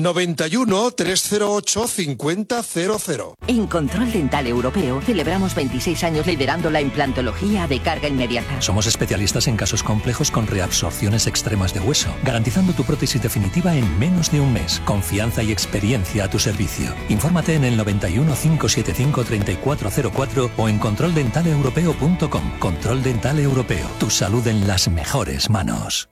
91 308 5000. En Control Dental Europeo celebramos 26 años liderando la implantología de carga inmediata. Somos especialistas en casos complejos con reabsorciones extremas de hueso, garantizando tu prótesis definitiva en menos de un mes. Confianza y experiencia a tu servicio. Infórmate en el 91 575 3404 o en controldentaleeuropeo.com. Control Dental Europeo. Tu salud en las mejores manos.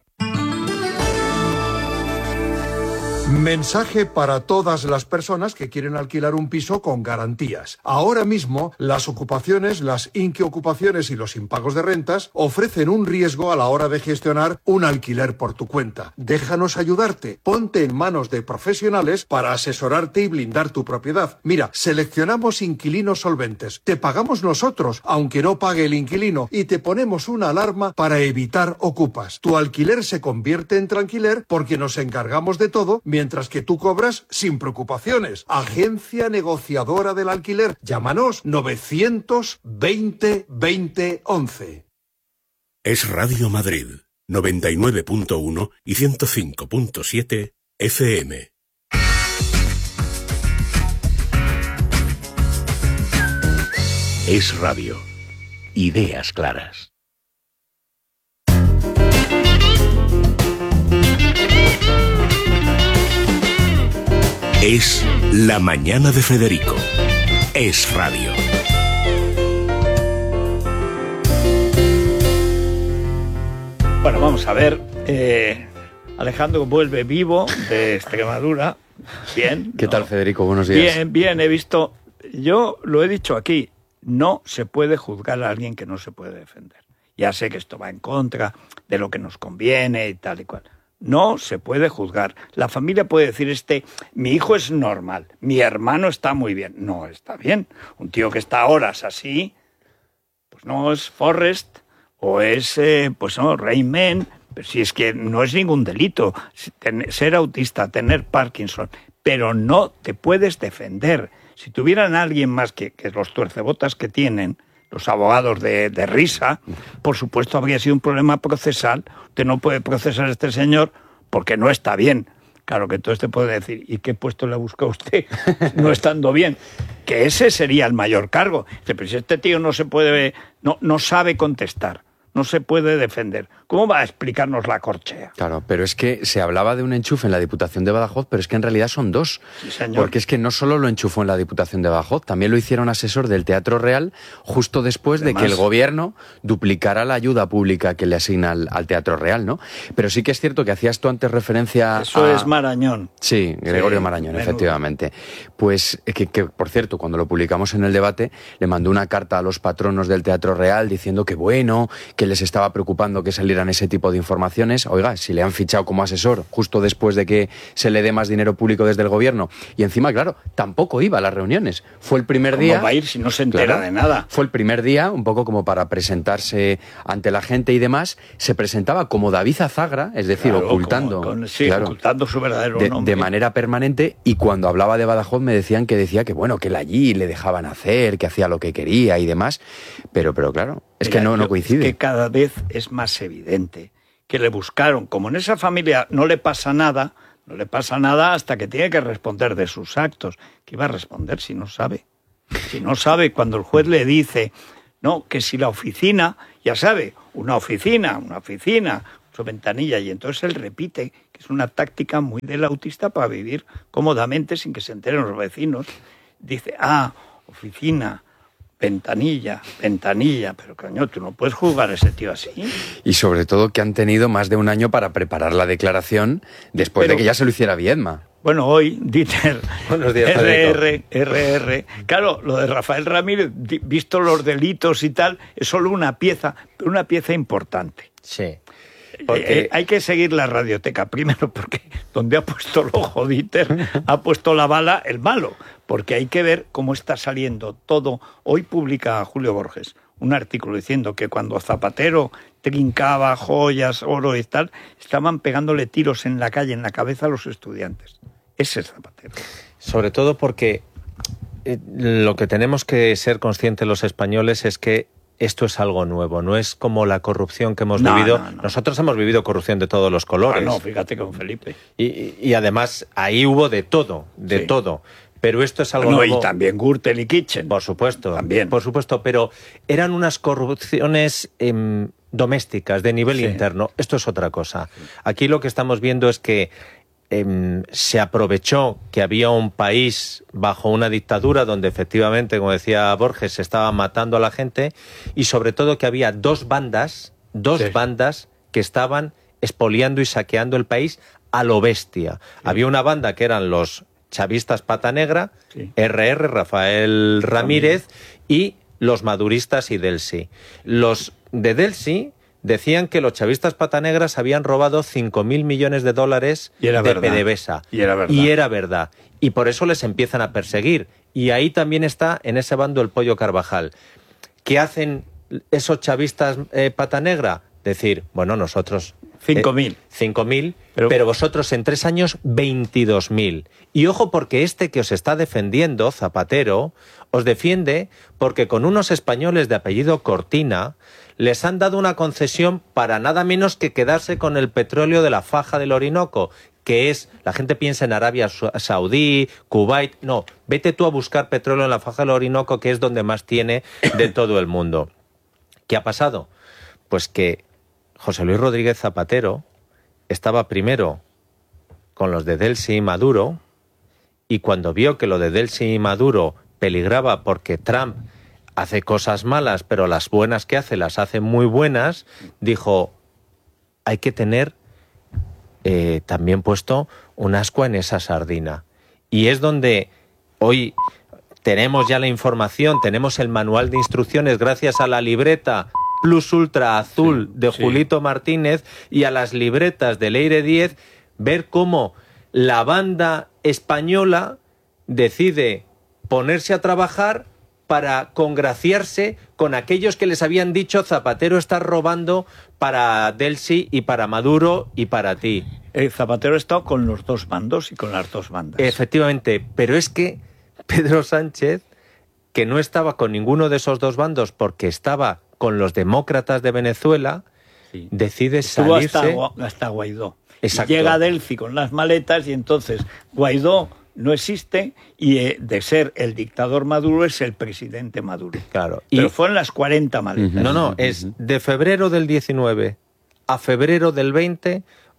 Mensaje para todas las personas que quieren alquilar un piso con garantías. Ahora mismo, las ocupaciones, las inquiocupaciones y los impagos de rentas ofrecen un riesgo a la hora de gestionar un alquiler por tu cuenta. Déjanos ayudarte. Ponte en manos de profesionales para asesorarte y blindar tu propiedad. Mira, seleccionamos inquilinos solventes. Te pagamos nosotros, aunque no pague el inquilino, y te ponemos una alarma para evitar ocupas. Tu alquiler se convierte en tranquiler porque nos encargamos de todo, mientras que tú cobras sin preocupaciones. Agencia negociadora del alquiler. Llámanos 920 20 11. Es Radio Madrid, 99.1 y 105.7 FM. Es Radio. Ideas claras. Es La Mañana de Federico. Es Radio. Bueno, vamos a ver. Alejandro vuelve vivo de Extremadura. Bien. ¿Qué tal, Federico? Buenos días. Bien, bien. He visto... Yo lo he dicho aquí. No se puede juzgar a alguien que no se puede defender. Ya sé que esto va en contra de lo que nos conviene y tal y cual. No se puede juzgar. La familia puede decir, mi hijo es normal, mi hermano está muy bien. No está bien. Un tío que está horas así, pues no es Forrest, o es, pues no, Rayman, pero si es que no es ningún delito ser autista, tener Parkinson, pero no te puedes defender. Si tuvieran a alguien más que los tuercebotas que tienen, los abogados de risa, por supuesto habría sido un problema procesal. Usted no puede procesar a este señor porque no está bien. Claro que entonces te puede decir, ¿y qué puesto le busca usted no estando bien? Que ese sería el mayor cargo. Pero si este tío no sabe contestar, no se puede defender, ¿cómo va a explicarnos la corchea? Claro, pero es que se hablaba de un enchufe en la Diputación de Badajoz, pero es que en realidad son dos. Sí, señor. Porque es que no solo lo enchufó en la Diputación de Badajoz, también lo hicieron asesor del Teatro Real justo después de que el gobierno duplicara la ayuda pública que le asigna al Teatro Real, ¿no? Pero sí que es cierto que hacías tú antes referencia Eso es Marañón. Sí, Gregorio Marañón, menudo. Efectivamente. Pues que, por cierto, cuando lo publicamos en el debate, le mandó una carta a los patronos del Teatro Real diciendo que bueno, que les estaba preocupando que salieran ese tipo de informaciones. Oiga, si le han fichado como asesor justo después de que se le dé más dinero público desde el gobierno, y encima, claro, tampoco iba a las reuniones. Fue el primer día... ¿Cómo va a ir si no se entera de nada? Fue el primer día, un poco como para presentarse ante la gente y demás. Se presentaba como David Azagra, es decir, claro, ocultando... ocultando su verdadero nombre. De manera permanente, y cuando hablaba de Badajoz me decía que bueno, que él allí le dejaban hacer, que hacía lo que quería y demás. Pero claro, es que no coincide. Es que cada vez es más evidente que le buscaron, como en esa familia no le pasa nada hasta que tiene que responder de sus actos. ¿Qué iba a responder si no sabe? Si no sabe, cuando el juez le dice, no, que si la oficina, ya sabe, una oficina, su ventanilla, y entonces él repite, que es una táctica muy del autista para vivir cómodamente sin que se enteren los vecinos. Dice, oficina, ventanilla, pero coño, tú no puedes juzgar a ese tío así. Y sobre todo que han tenido más de un año para preparar la declaración después de que ya se lo hiciera Viedma. Bueno, hoy, Dieter, buenos días, RR. Claro, lo de Rafael Ramírez, visto los delitos y tal, es solo una pieza importante. Sí. Hay que seguir la radioteca, primero porque donde ha puesto el ojo Dieter, ha puesto la bala el malo, porque hay que ver cómo está saliendo todo. Hoy publica Julio Borges un artículo diciendo que cuando Zapatero trincaba joyas, oro y tal, estaban pegándole tiros en la calle, en la cabeza a los estudiantes. Ese es Zapatero. Sobre todo porque lo que tenemos que ser conscientes los españoles es que esto es algo nuevo, no es como la corrupción que hemos vivido. No. Nosotros hemos vivido corrupción de todos los colores. No, fíjate con Felipe. Y además ahí hubo de todo, todo. Pero esto es algo nuevo. Y también Gürtel y Kitchen. Por supuesto, también. Por supuesto, pero eran unas corrupciones domésticas, de nivel interno. Esto es otra cosa. Aquí lo que estamos viendo es que se aprovechó que había un país bajo una dictadura donde efectivamente, como decía Borges, se estaba matando a la gente, y sobre todo que había dos bandas que estaban expoliando y saqueando el país a lo bestia. Había una banda que eran los chavistas Pata Negra, RR, Rafael Ramírez, y los maduristas y Delsi. Los de Delsi decían que los chavistas Pata Negras habían robado 5.000 millones de dólares de PDVSA. Y era verdad. Y por eso les empiezan a perseguir. Y ahí también está, en ese bando, el Pollo Carvajal. ¿Qué hacen esos chavistas Pata Negra? Decir, bueno, nosotros... 5.000. 5.000, pero vosotros en 3 años 22.000. Y ojo, porque este que os está defendiendo, Zapatero, os defiende porque con unos españoles de apellido Cortina les han dado una concesión para nada menos que quedarse con el petróleo de la faja del Orinoco, que es, la gente piensa en Arabia Saudí, Kuwait. No, vete tú a buscar petróleo en la faja del Orinoco, que es donde más tiene de todo el mundo. ¿Qué ha pasado? Pues que José Luis Rodríguez Zapatero estaba primero con los de Delsi y Maduro, y cuando vio que lo de Delsi y Maduro peligraba porque Trump hace cosas malas, pero las buenas que hace las hace muy buenas, dijo, hay que tener también puesto un ascua en esa sardina. Y es donde hoy tenemos ya la información, tenemos el manual de instrucciones gracias a la libreta Plus Ultra Azul de Julito Martínez y a las libretas de Leire 10, ver cómo la banda española decide ponerse a trabajar para congraciarse con aquellos que les habían dicho Zapatero está robando para Delsi y para Maduro y para ti. Zapatero ha estado con los dos bandos y con las dos bandas. Efectivamente, pero es que Pedro Sánchez, que no estaba con ninguno de esos dos bandos porque estaba con los demócratas de Venezuela, decide salirse. Hasta Guaidó. Exacto. Llega Delfi con las maletas y entonces Guaidó no existe y de ser el dictador Maduro es el presidente Maduro. Claro. Pero fueron las 40 maletas. No, es de febrero del 19 a febrero del 20,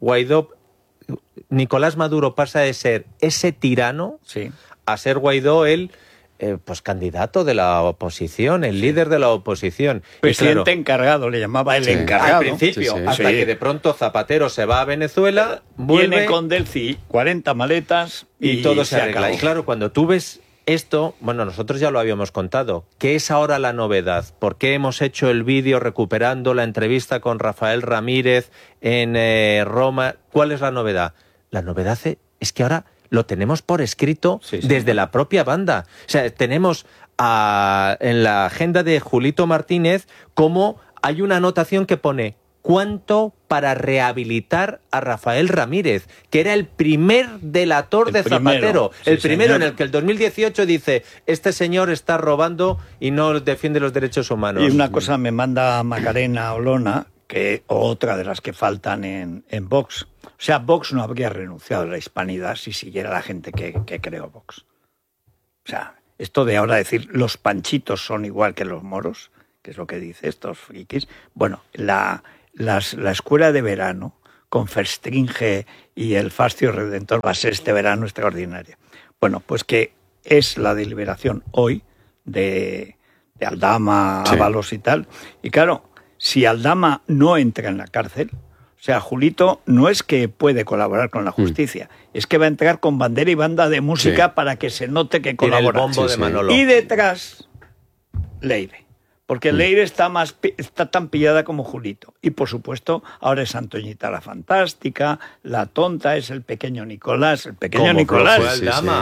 Nicolás Maduro pasa de ser ese tirano a ser Guaidó el pues candidato de la oposición, el líder de la oposición. Presidente encargado, le llamaba el encargado. Al principio, hasta que de pronto Zapatero se va a Venezuela, viene con Delfi, 40 maletas y todo se arregla. Y claro, cuando tú ves esto, bueno, nosotros ya lo habíamos contado, ¿qué es ahora la novedad? ¿Por qué hemos hecho el vídeo recuperando la entrevista con Rafael Ramírez en Roma? ¿Cuál es la novedad? La novedad es que ahora lo tenemos por escrito desde la propia banda. O sea, tenemos en la agenda de Julito Martínez como hay una anotación que pone ¿cuánto para rehabilitar a Rafael Ramírez? Que era el primer delator de Zapatero. El primero en el que el 2018 dice este señor está robando y no defiende los derechos humanos. Y una cosa me manda Macarena Olona, que otra de las que faltan en Vox. O sea, Vox no habría renunciado a la hispanidad si siguiera la gente que creó Vox. O sea, esto de ahora decir los panchitos son igual que los moros, que es lo que dice estos frikis. Bueno, la escuela de verano con Verstringe y el Fascio Redentor va a ser este verano extraordinaria. Bueno, pues que es la deliberación hoy de Aldama, Ábalos y tal. Y claro, si Aldama no entra en la cárcel, o sea, Julito no es que puede colaborar con la justicia, es que va a entrar con bandera y banda de música para que se note que colabora. El bombo de Manolo. Y detrás, Leire. Porque Leire está tan pillada como Julito. Y por supuesto, ahora es Antoñita la Fantástica, la tonta es el pequeño Nicolás. El pequeño Nicolás.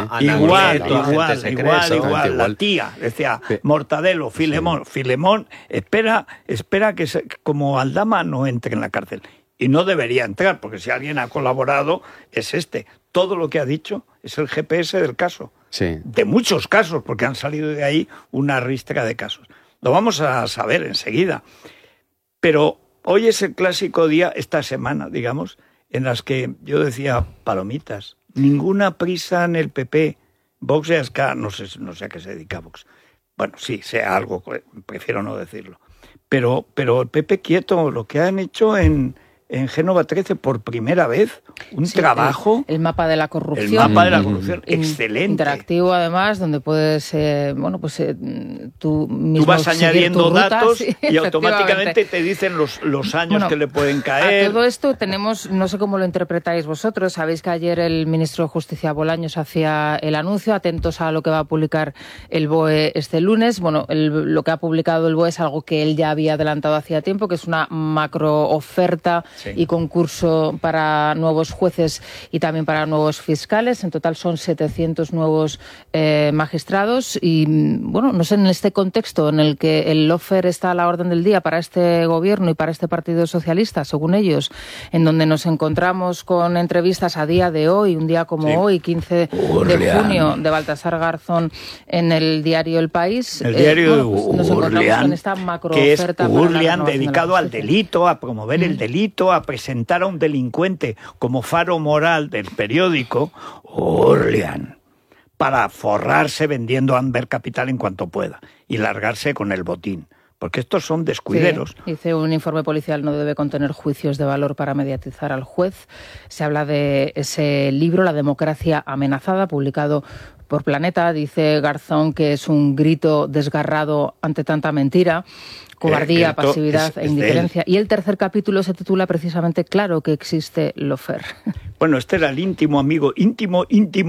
Igual. La tía, decía Mortadelo, Filemón. Filemón, espera que como Aldama no entre en la cárcel. Y no debería entrar, porque si alguien ha colaborado es este. Todo lo que ha dicho es el GPS del caso. Sí. De muchos casos, porque han salido de ahí una ristra de casos. Lo vamos a saber enseguida. Pero hoy es el clásico día, esta semana, digamos, en las que yo decía, palomitas, ninguna prisa en el PP, Vox y Esquerra, no sé a qué se dedica Vox. Bueno, sí, sea algo, prefiero no decirlo. Pero el PP quieto, lo que han hecho en Génova 13 por primera vez, un trabajo... El mapa de la corrupción. El mapa de la corrupción, excelente. Interactivo, además, donde puedes, tú vas añadiendo datos y automáticamente te dicen los años que le pueden caer. A todo esto tenemos, no sé cómo lo interpretáis vosotros, sabéis que ayer el ministro de Justicia Bolaños hacía el anuncio, atentos a lo que va a publicar el BOE este lunes. Bueno, lo que ha publicado el BOE es algo que él ya había adelantado hacía tiempo, que es una macrooferta y concurso para nuevos jueces y también para nuevos fiscales. En total son 700 nuevos magistrados y, bueno, no sé, en este contexto en el que el lawfare está a la orden del día para este gobierno y para este Partido Socialista, según ellos, en donde nos encontramos con entrevistas a día de hoy, un día como hoy, 15 de junio, de Baltasar Garzón en el diario El País. El diario de nos encontramos con esta macrooferta. Que es Gurlian, dedicado al delito, a promover el delito, a presentar a un delincuente como faro moral del periódico, Gurlian, para forrarse vendiendo Amber Capital en cuanto pueda y largarse con el botín. Porque estos son descuideros. Sí, dice, un informe policial no debe contener juicios de valor para mediatizar al juez. Se habla de ese libro, La democracia amenazada, publicado por Planeta. Dice Garzón que es un grito desgarrado ante tanta mentira, cobardía, pasividad e indiferencia. Y el tercer capítulo se titula precisamente Claro que existe lawfare. Bueno, este era el íntimo amigo, íntimo,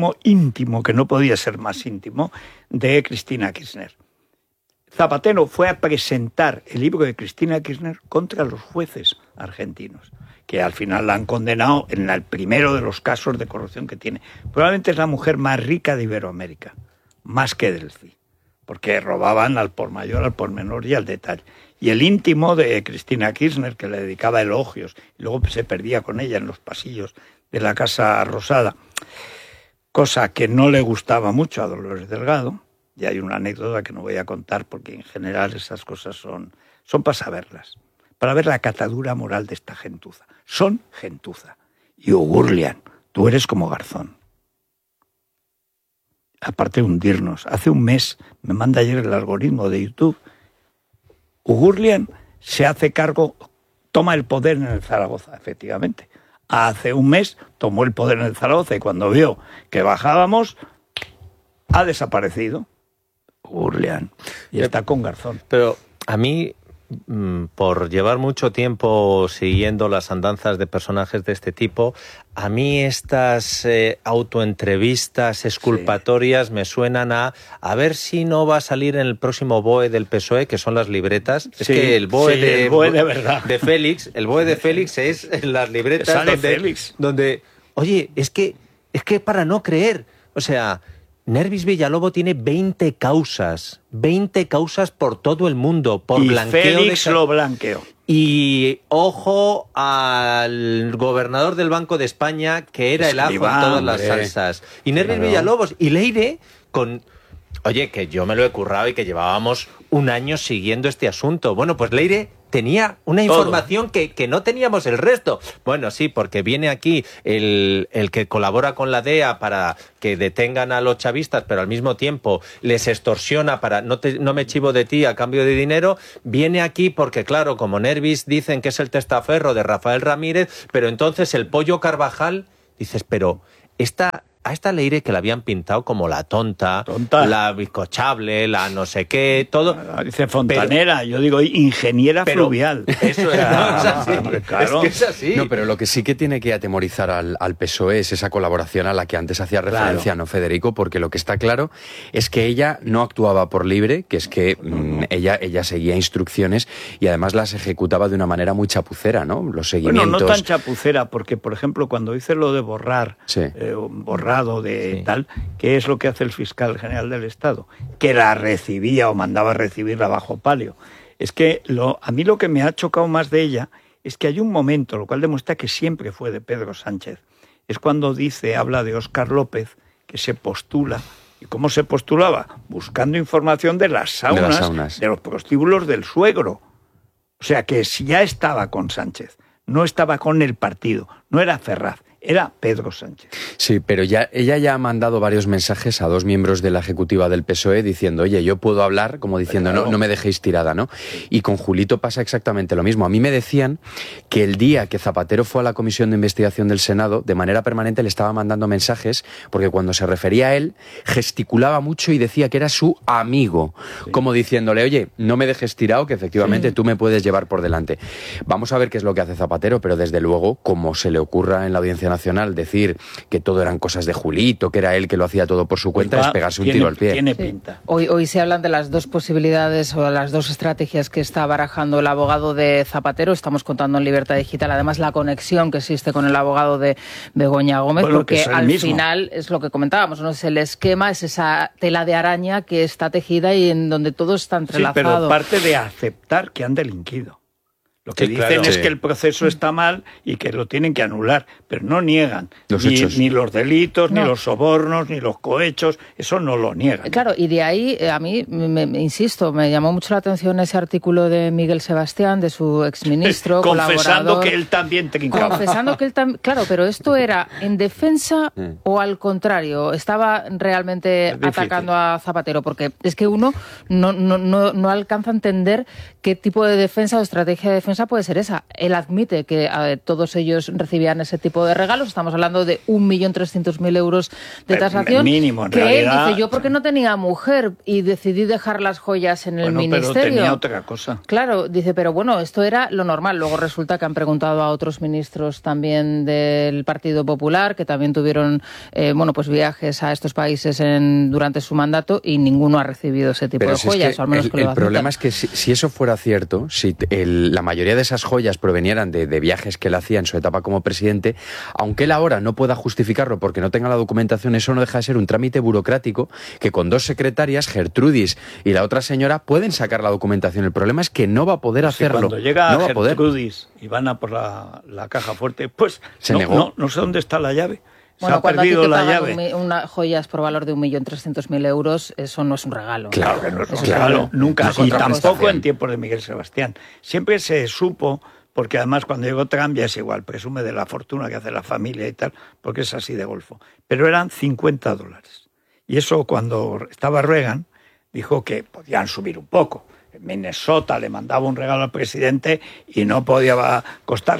que no podía ser más íntimo, de Cristina Kirchner. Zapatero fue a presentar el libro de Cristina Kirchner contra los jueces argentinos, que al final la han condenado en el primero de los casos de corrupción que tiene. Probablemente es la mujer más rica de Iberoamérica, más que Delphi, porque robaban al por mayor, al por menor y al detalle. Y el íntimo de Cristina Kirchner, que le dedicaba elogios, y luego se perdía con ella en los pasillos de la Casa Rosada, cosa que no le gustaba mucho a Dolores Delgado. Y hay una anécdota que no voy a contar porque en general esas cosas son para saberlas, para ver la catadura moral de esta gentuza. Son gentuza. Y Gurlian, tú eres como Garzón. Aparte de hundirnos, hace un mes, me manda ayer el algoritmo de YouTube, Gurlian se hace cargo, toma el poder en el Zaragoza, efectivamente. Hace un mes tomó el poder en el Zaragoza y cuando vio que bajábamos, ha desaparecido. Gurlian, y está con Garzón. Pero a mí, por llevar mucho tiempo siguiendo las andanzas de personajes de este tipo, a mí estas autoentrevistas exculpatorias me suenan a ver si no va a salir en el próximo BOE del PSOE, que son las libretas. Es que el BOE, el BOE de verdad. De Félix, el BOE de Félix es en las libretas sale Félix. Donde, oye, es que para no creer, o sea, Nervis Villalobos tiene 20 causas por todo el mundo, por y blanqueo. Félix lo blanqueó. Y ojo al gobernador del Banco de España, que era el ajo en todas las salsas. Y Nervis Villalobos y Leire con... Oye, que yo me lo he currado y que llevábamos un año siguiendo este asunto. Bueno, pues Leire tenía una información que no teníamos el resto. Bueno, sí, porque viene aquí el que colabora con la DEA para que detengan a los chavistas, pero al mismo tiempo les extorsiona para no me chivo de ti a cambio de dinero. Viene aquí porque, claro, como Nervis dicen que es el testaferro de Rafael Ramírez, pero entonces el Pollo Carvajal, dices, pero a esta Leire que la habían pintado como la tonta, la bizcochable, la no sé qué, todo. Dice fontanera, yo digo ingeniera fluvial. Eso es, no, es así. Claro. Es que es así. No, pero lo que sí que tiene que atemorizar al PSOE es esa colaboración a la que antes hacía referencia, ¿no, Federico? Porque lo que está claro es que ella no actuaba por libre, que es que ella seguía instrucciones y además las ejecutaba de una manera muy chapucera, ¿no? Los seguimientos... Bueno, no tan chapucera, porque, por ejemplo, cuando dice lo de borrar, tal, ¿qué es lo que hace el fiscal general del Estado? Que la recibía o mandaba a recibirla bajo palio. Es que a mí lo que me ha chocado más de ella es que hay un momento, lo cual demuestra que siempre fue de Pedro Sánchez. Es cuando habla de Óscar López, que se postula ¿Y cómo se postulaba? Buscando información de las saunas, de los prostíbulos del suegro. O sea que si ya estaba con Sánchez, no estaba con el partido, no era Ferraz, era Pedro Sánchez. Sí, pero ella ya ha mandado varios mensajes a 2 miembros de la ejecutiva del PSOE diciendo, oye, yo puedo hablar, como diciendo, claro, no me dejéis tirada, ¿no? Y con Julito pasa exactamente lo mismo. A mí me decían que el día que Zapatero fue a la Comisión de Investigación del Senado, de manera permanente le estaba mandando mensajes, porque cuando se refería a él, gesticulaba mucho y decía que era su amigo, sí, como diciéndole, oye, no me dejes tirado, que efectivamente tú me puedes llevar por delante. Vamos a ver qué es lo que hace Zapatero, pero desde luego, como se le ocurra en la Audiencia Nacional decir que todo eran cosas de Julito, que era él que lo hacía todo por su cuenta, es pegarse un tiro al pie. Tiene pinta. Hoy se hablan de las 2 posibilidades o las 2 estrategias que está barajando el abogado de Zapatero. Estamos contando en Libertad Digital, además, la conexión que existe con el abogado de Begoña Gómez, bueno, porque al final es lo que comentábamos, ¿no? Es el esquema, es esa tela de araña que está tejida y en donde todo está entrelazado. Sí, pero parte de aceptar que han delinquido. Lo que dicen es que el proceso está mal y que lo tienen que anular, pero no niegan ni los delitos, ni los sobornos, ni los cohechos, eso no lo niegan. Claro, y de ahí, a mí, insisto, me llamó mucho la atención ese artículo de Miguel Sebastián, de su exministro, confesando que él también trincaba. Confesando que él también... Claro, pero ¿esto era en defensa o al contrario? ¿Estaba realmente atacando a Zapatero? Porque es que uno no alcanza a entender qué tipo de defensa o estrategia de defensa puede ser esa. Él admite que todos ellos recibían ese tipo de regalos. Estamos hablando de 1.300.000 euros de tasación. Mínimo, en que realidad... él dice, yo porque no tenía mujer y decidí dejar las joyas en el ministerio. Pero tenía otra cosa. Claro, dice, pero bueno, esto era lo normal. Luego resulta que han preguntado a otros ministros también del Partido Popular, que también tuvieron pues viajes a estos países durante su mandato, y ninguno ha recibido ese tipo de joyas. O al menos el problema es que si eso fuera cierto, si la mayoría de esas joyas provenieran de viajes que él hacía en su etapa como presidente, aunque él ahora no pueda justificarlo porque no tenga la documentación, eso no deja de ser un trámite burocrático que con 2 secretarias, Gertrudis y la otra señora, pueden sacar la documentación. El problema es que no va a poder hacerlo. Cuando llega Gertrudis y van a por la caja fuerte, pues se negó. No sé dónde está la llave. Bueno, cuando a ti te pagan unas joyas por valor de 1.300.000 euros, eso no es un regalo. Claro que no es un regalo, nunca. Y tampoco en tiempos de Miguel Sebastián. Siempre se supo, porque además cuando llegó Trump ya es igual, presume de la fortuna que hace la familia y tal, porque es así de golfo. Pero eran $50. Y eso cuando estaba Reagan, dijo que podían subir un poco. En Minnesota le mandaba un regalo al presidente y no podía costar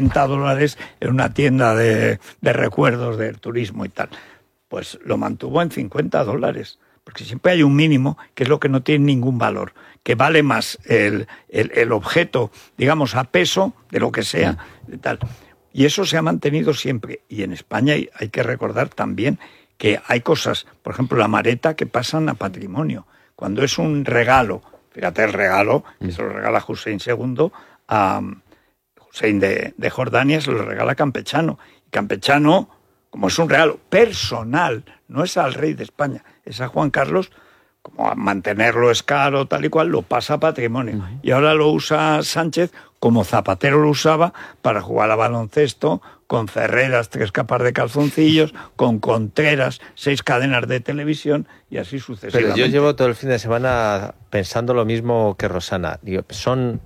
$60 en una tienda de recuerdos del turismo y tal. Pues lo mantuvo en $50, porque siempre hay un mínimo que es lo que no tiene ningún valor, que vale más el objeto, digamos, a peso de lo que sea y tal. Y eso se ha mantenido siempre. Y en España hay que recordar también que hay cosas, por ejemplo, la mareta, que pasan a patrimonio. Cuando es un regalo, fíjate el regalo, que se lo regala Hussein II a Hussein de Jordania, se lo regala Campechano. Y Campechano, como es un regalo personal, no es al rey de España, es a Juan Carlos, como a mantenerlo es caro, tal y cual, lo pasa a patrimonio. Y ahora lo usa Sánchez, como Zapatero lo usaba, para jugar a baloncesto, con Ferreras 3 capas de calzoncillos, con Contreras 6 cadenas de televisión, y así sucesivamente. Pero yo llevo todo el fin de semana pensando lo mismo que Rosana. Digo, ¿son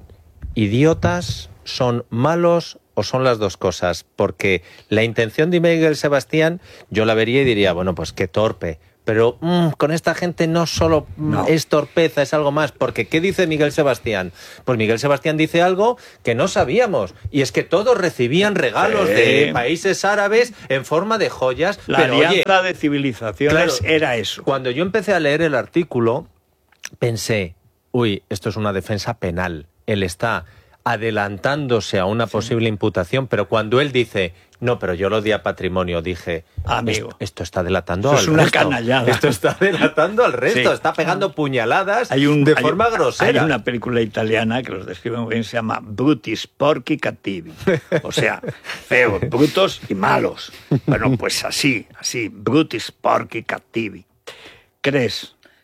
idiotas, son malos o son las dos cosas? Porque la intención de Miguel Sebastián yo la vería y diría, bueno, pues qué torpe. Pero con esta gente no solo es torpeza, es algo más. Porque ¿qué dice Miguel Sebastián? Pues Miguel Sebastián dice algo que no sabíamos. Y es que todos recibían regalos de países árabes en forma de joyas. La alianza de civilizaciones era eso. Cuando yo empecé a leer el artículo, pensé, uy, esto es una defensa penal. Él está adelantándose a una posible imputación, pero cuando él dice... No, pero yo lo di a patrimonio, dije, amigo, esto está delatando al resto. Es una canallada. Esto está delatando al resto, está pegando puñaladas de forma grosera. Hay una película italiana que los describe muy bien, se llama Brutis Porci Cattivi. O sea, feos, brutos y malos. Bueno, pues así, Brutis Porci Cattivi. ¿Crees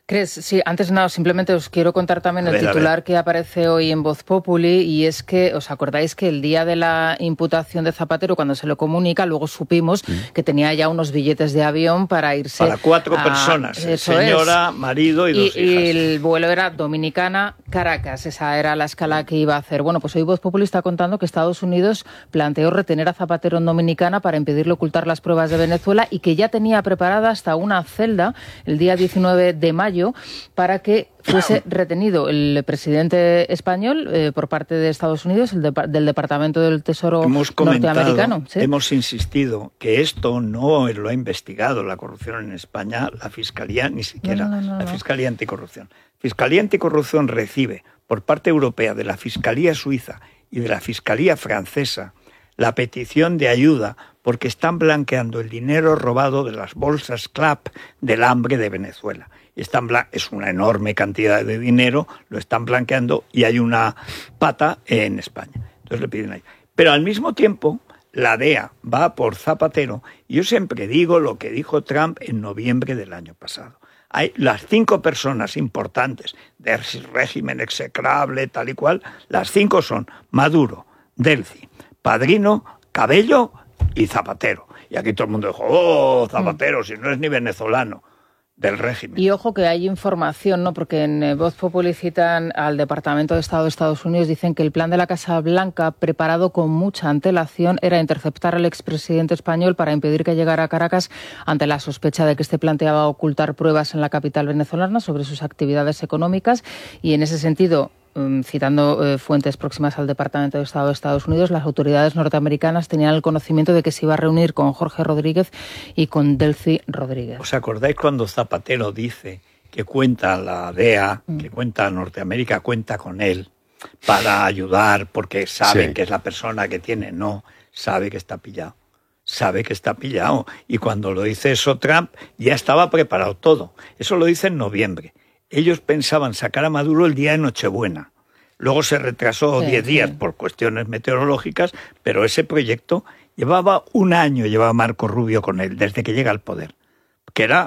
Cres, sí, antes nada, simplemente os quiero contar también el titular que aparece hoy en Voz Populi, y es que, ¿os acordáis que el día de la imputación de Zapatero, cuando se lo comunica, luego supimos que tenía ya unos billetes de avión para irse... Para 4 personas, señora, marido y 2 hijas. Y el vuelo era Dominicana, Caracas, esa era la escala que iba a hacer. Bueno, pues hoy Voz Populi está contando que Estados Unidos planteó retener a Zapatero en Dominicana para impedirle ocultar las pruebas de Venezuela, y que ya tenía preparada hasta una celda el día 19 de mayo para que fuese retenido el presidente español por parte de Estados Unidos, del Departamento del Tesoro norteamericano. ¿Sí? Hemos insistido que esto no lo ha investigado la corrupción en España, la Fiscalía, ni siquiera la Fiscalía Anticorrupción. Fiscalía Anticorrupción recibe por parte europea de la Fiscalía Suiza y de la Fiscalía Francesa la petición de ayuda porque están blanqueando el dinero robado de las bolsas CLAP del hambre de Venezuela. Y es una enorme cantidad de dinero, lo están blanqueando y hay una pata en España. Entonces le piden ayuda. Pero al mismo tiempo, la DEA va por Zapatero, y yo siempre digo lo que dijo Trump en noviembre del año pasado. Hay las 5 personas importantes del régimen execrable, tal y cual, las 5 son Maduro, Delcy, Padrino, Cabello y Zapatero. Y aquí todo el mundo dijo, ¡oh, Zapatero, si no es ni venezolano! Del régimen. Y ojo que hay información, ¿no? Porque en Voz Populi citan al Departamento de Estado de Estados Unidos, dicen que el plan de la Casa Blanca, preparado con mucha antelación, era interceptar al expresidente español para impedir que llegara a Caracas ante la sospecha de que este planteaba ocultar pruebas en la capital venezolana sobre sus actividades económicas, y en ese sentido, citando fuentes próximas al Departamento de Estado de Estados Unidos, las autoridades norteamericanas tenían el conocimiento de que se iba a reunir con Jorge Rodríguez y con Delcy Rodríguez. ¿Os acordáis cuando Zapatero dice que cuenta la DEA, que cuenta Norteamérica, cuenta con él para ayudar porque saben que es la persona que tiene? No, sabe que está pillado. Sabe que está pillado. Y cuando lo dice eso Trump, ya estaba preparado todo. Eso lo dice en noviembre. Ellos pensaban sacar a Maduro el día de Nochebuena. Luego se retrasó 10 días por cuestiones meteorológicas, pero ese proyecto llevaba un año, llevaba Marco Rubio con él, desde que llega al poder. Que era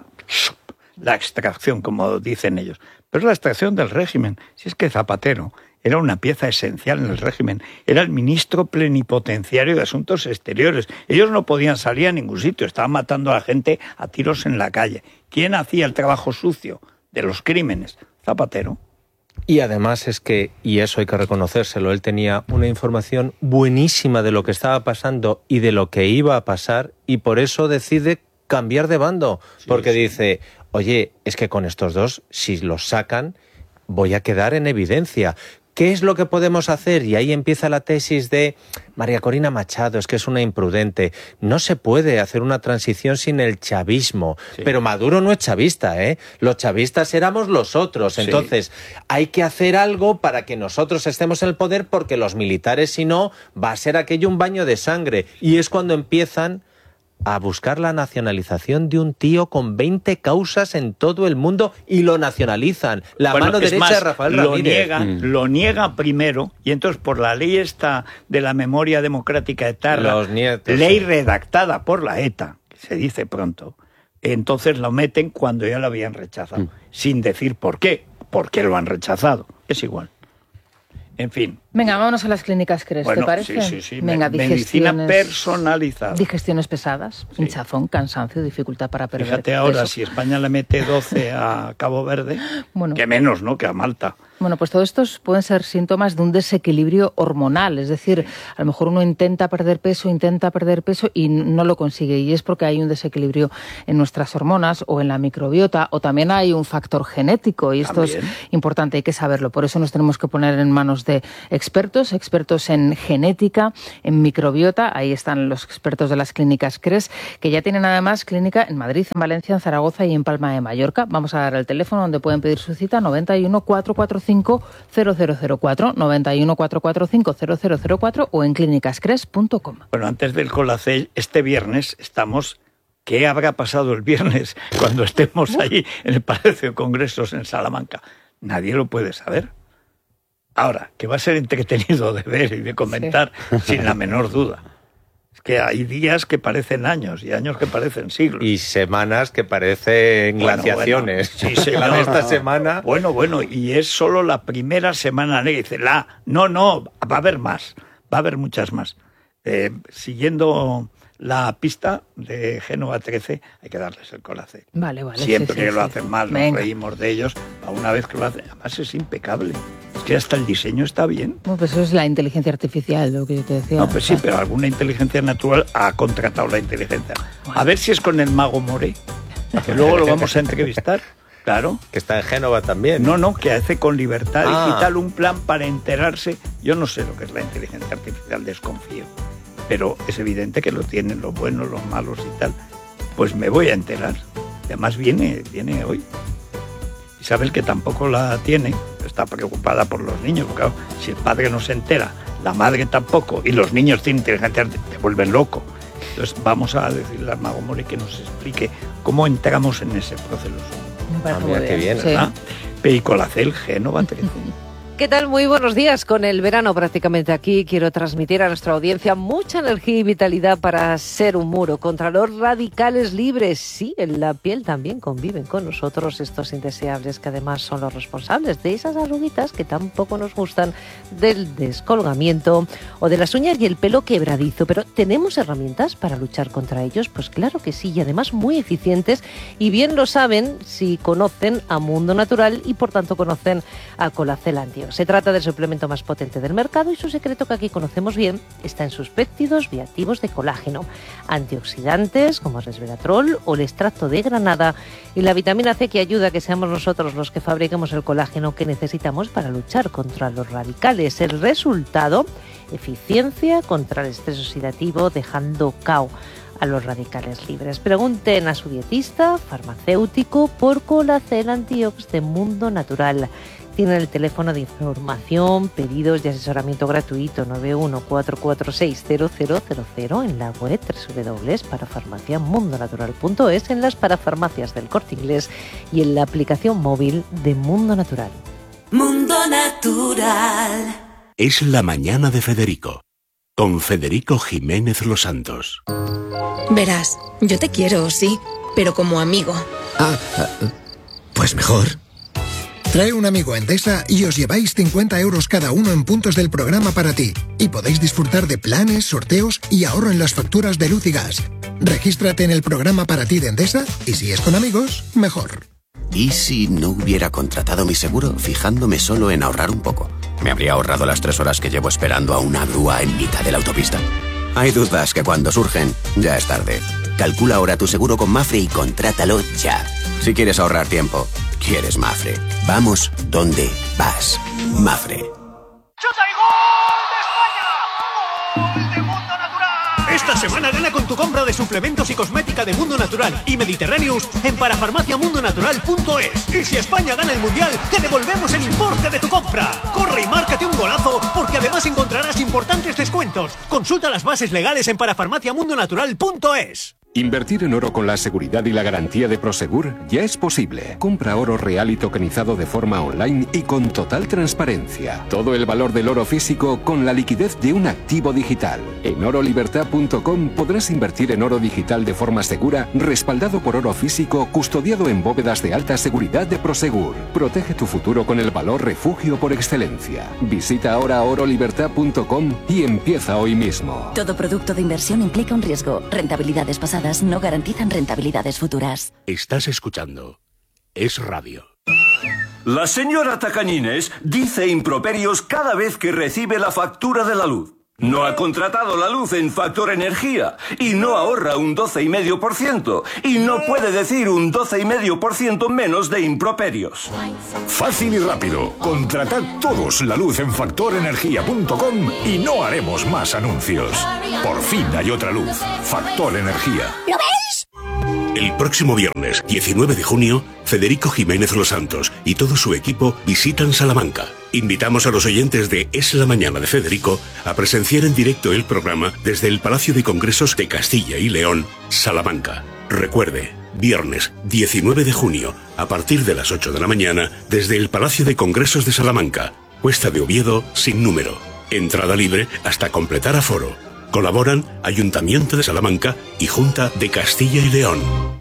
la extracción, como dicen ellos. Pero es la extracción del régimen. Si es que Zapatero era una pieza esencial en el régimen. Era el ministro plenipotenciario de Asuntos Exteriores. Ellos no podían salir a ningún sitio. Estaban matando a la gente a tiros en la calle. ¿Quién hacía el trabajo sucio de los crímenes? Zapatero. Y además es que, y eso hay que reconocérselo, él tenía una información buenísima de lo que estaba pasando y de lo que iba a pasar, y por eso decide cambiar de bando, porque dice, oye, es que con estos dos, si los sacan, voy a quedar en evidencia. ¿Qué es lo que podemos hacer? Y ahí empieza la tesis de María Corina Machado, es que es una imprudente. No se puede hacer una transición sin el chavismo. Sí. Pero Maduro no es chavista, ¿eh? Los chavistas éramos los otros. Entonces, hay que hacer algo para que nosotros estemos en el poder, porque los militares, si no, va a ser aquello un baño de sangre. Y es cuando empiezan a buscar la nacionalización de un tío con 20 causas en todo el mundo, y lo nacionalizan. La mano derecha de Rafael Ramírez. Lo niega primero, y entonces por la ley esta de la memoria democrática eterna, ley redactada por la ETA, que se dice pronto, entonces lo meten cuando ya lo habían rechazado, sin decir por qué lo han rechazado. Es igual. En fin. Venga, vámonos a las clínicas CRES, ¿te parece? Sí. Venga, medicina personalizada. Digestiones pesadas, hinchazón, cansancio, dificultad para perder Fíjate ahora, peso. Si España le mete 12 a Cabo Verde, que menos, ¿no?, que a Malta. Bueno, pues todos estos pueden ser síntomas de un desequilibrio hormonal. Es decir, a lo mejor uno intenta perder peso y no lo consigue. Y es porque hay un desequilibrio en nuestras hormonas o en la microbiota, o también hay un factor genético. Y esto es importante, hay que saberlo. Por eso nos tenemos que poner en manos de expertos en genética, en microbiota. Ahí están los expertos de las clínicas CRES, que ya tienen además clínica en Madrid, en Valencia, en Zaragoza y en Palma de Mallorca. Vamos a dar el teléfono donde pueden pedir su cita, 91 445 0004, 91 445 0004 o en clínicascres.com. Bueno, antes del Colacel, este viernes estamos... ¿Qué habrá pasado el viernes cuando estemos allí en el Palacio de Congresos en Salamanca? Nadie lo puede saber. Ahora, que va a ser entretenido de ver y de comentar, sin la menor duda. Es que hay días que parecen años y años que parecen siglos. Y semanas que parecen glaciaciones. Bueno, sí, la de esta semana. Bueno, y es solo la primera semana negra. Dice, no, va a haber más, va a haber muchas más. Siguiendo la pista de Génova 13, hay que darles el Colacel. Vale. Siempre que lo hacen mal, nos reímos de ellos. A una vez que lo hacen, además es impecable. Es que hasta el diseño está bien. Bueno, pues eso es la inteligencia artificial, lo que yo te decía. No, pues sí, pero alguna inteligencia natural ha contratado la inteligencia. A ver si es con el mago More, que luego lo vamos a entrevistar. Claro. Que está en Génova también. No, que hace con Libertad Digital un plan para enterarse. Yo no sé lo que es la inteligencia artificial, desconfío. Pero es evidente que lo tienen los buenos, los malos y tal. Pues me voy a enterar. Además viene hoy. Isabel, que tampoco la tiene, está preocupada por los niños. Porque, claro, si el padre no se entera, la madre tampoco, y los niños tienen inteligencia artificial, te vuelven loco. Entonces vamos a decirle al mago More que nos explique cómo entramos en ese proceso. Me parece mira qué bien. ¿Verdad? Sí. Colacel, Génova 13. ¿Qué tal? Muy buenos días. Con el verano prácticamente aquí, quiero transmitir a nuestra audiencia mucha energía y vitalidad para ser un muro contra los radicales libres. Sí, en la piel también conviven con nosotros estos indeseables que además son los responsables de esas arruguitas que tampoco nos gustan, del descolgamiento o de las uñas y el pelo quebradizo. Pero ¿tenemos herramientas para luchar contra ellos? Pues claro que sí, y además muy eficientes, y bien lo saben si conocen a Mundo Natural y por tanto conocen a Colacel Antiox. Se trata del suplemento más potente del mercado y su secreto, que aquí conocemos bien, está en sus péptidos bioactivos de colágeno, antioxidantes como el resveratrol o el extracto de granada y la vitamina C, que ayuda a que seamos nosotros los que fabriquemos el colágeno que necesitamos para luchar contra los radicales. El resultado, eficiencia contra el estrés oxidativo, dejando cao a los radicales libres. Pregunten a su dietista, farmacéutico, por Colacel Antiox de Mundo Natural. Tienen el teléfono de información, pedidos y asesoramiento gratuito 914460000 en la web www.parafarmaciamundonatural.es, en las parafarmacias del Corte Inglés y en la aplicación móvil de Mundo Natural. Mundo Natural. Es la mañana de Federico, con Federico Jiménez Los Santos. Verás, yo te quiero, sí, pero como amigo. Pues mejor. Trae un amigo a Endesa y os lleváis 50 euros cada uno en puntos del programa para ti. Y podéis disfrutar de planes, sorteos y ahorro en las facturas de luz y gas. Regístrate en el programa para ti de Endesa y si es con amigos, mejor. ¿Y si no hubiera contratado mi seguro fijándome solo en ahorrar un poco? ¿Me habría ahorrado las 3 horas que llevo esperando a una grúa en mitad de la autopista? Hay dudas que cuando surgen, ya es tarde. Calcula ahora tu seguro con Mafre y contrátalo ya. Si quieres ahorrar tiempo, quieres Mafre. Vamos donde vas. Mafre. ¡Chuta y gol de España! ¡Gol de Mundo Natural! Esta semana gana con tu compra de suplementos y cosmética de Mundo Natural y Mediterraneous en parafarmaciamundonatural.es. Y si España gana el Mundial, te devolvemos el importe de tu compra. Corre y márcate un golazo, porque además encontrarás importantes descuentos. Consulta las bases legales en parafarmaciamundonatural.es. Invertir en oro con la seguridad y la garantía de Prosegur ya es posible. Compra oro real y tokenizado de forma online y con total transparencia. Todo el valor del oro físico con la liquidez de un activo digital. En orolibertad.com podrás invertir en oro digital de forma segura, respaldado por oro físico, custodiado en bóvedas de alta seguridad de Prosegur. Protege tu futuro con el valor refugio por excelencia. Visita ahora orolibertad.com y empieza hoy mismo. Todo producto de inversión implica un riesgo. Rentabilidades pasadas no garantizan rentabilidades futuras. Estás escuchando Es Radio. La señora Tacañines dice improperios cada vez que recibe la factura de la luz. No ha contratado la luz en Factor Energía y no ahorra un 12,5% y no puede decir un 12,5% menos de improperios. Fácil y rápido. Contratad todos la luz en factorenergia.com y no haremos más anuncios. Por fin hay otra luz. Factor Energía. ¿Lo veis? El próximo viernes, 19 de junio, Federico Jiménez Los Santos y todo su equipo visitan Salamanca. Invitamos a los oyentes de Es la Mañana de Federico a presenciar en directo el programa desde el Palacio de Congresos de Castilla y León, Salamanca. Recuerde, viernes 19 de junio, a partir de las 8 de la mañana, desde el Palacio de Congresos de Salamanca, Cuesta de Oviedo, sin número. Entrada libre hasta completar aforo. Colaboran Ayuntamiento de Salamanca y Junta de Castilla y León.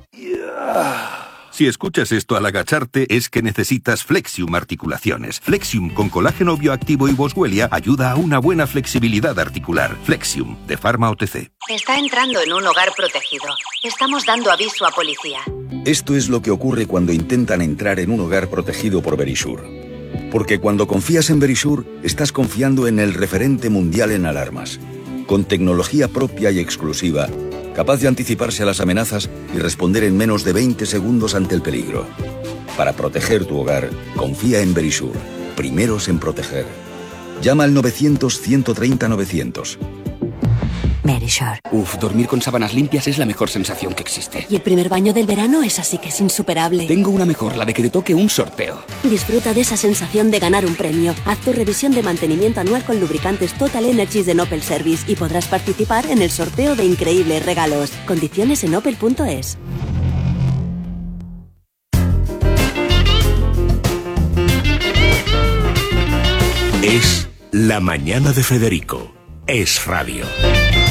Si escuchas esto al agacharte es que necesitas Flexium Articulaciones. Flexium con colágeno bioactivo y boswellia ayuda a una buena flexibilidad articular. Flexium, de Pharma OTC. Está entrando en un hogar protegido. Estamos dando aviso a policía. Esto es lo que ocurre cuando intentan entrar en un hogar protegido por Verisure. Porque cuando confías en Verisure, estás confiando en el referente mundial en alarmas. Con tecnología propia y exclusiva, capaz de anticiparse a las amenazas y responder en menos de 20 segundos ante el peligro. Para proteger tu hogar, confía en Verisure. Primeros en proteger. Llama al 900-130-900. Verisure. Dormir con sábanas limpias es la mejor sensación que existe. Y el primer baño del verano es así que es insuperable. Tengo una mejor, la de que te toque un sorteo. Disfruta de esa sensación de ganar un premio. Haz tu revisión de mantenimiento anual con lubricantes Total Energies de Opel Service y podrás participar en el sorteo de increíbles regalos. Condiciones en opel.es. Es La Mañana de Federico. Es radio.